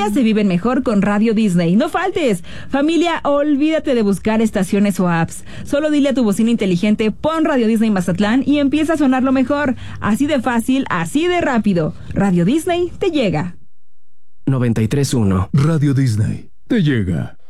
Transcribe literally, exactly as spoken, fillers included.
días se viven mejor con Radio Disney. ¡No faltes! Familia, olvídate de buscar estaciones o apps. Solo dile a tu bocina inteligente, pon Radio Disney Mazatlán y empieza a sonarlo mejor. Así de fácil, así de rápido. Radio Disney te llega. noventa y tres punto uno. Radio Disney te llega.